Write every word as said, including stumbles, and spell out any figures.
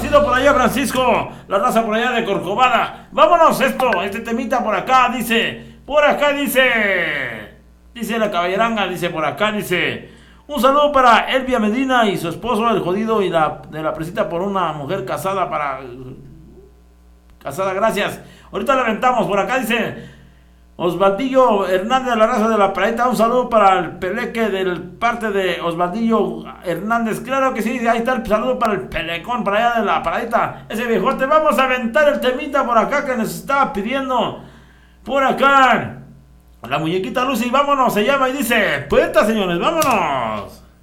Bienvenido por allá, Francisco. La raza por allá de Corcovada. Vámonos esto, este temita por acá, dice. Por acá dice. Dice la caballeranga, dice por acá, dice. Un saludo para Elvia Medina y su esposo, el jodido, y la de la presita por una mujer casada para... Casada, gracias. Ahorita le aventamos, por acá dice... Osvaldillo Hernández de la raza de la Pradita, un saludo para el Peleque del parte de Osvaldillo Hernández, claro que sí, ahí está el saludo para el Pelecón, para allá de la Pradita, ese viejote. Vamos a aventar el temita por acá que nos estaba pidiendo, por acá, la muñequita Lucy, vámonos, se llama y dice, puesta señores, vámonos.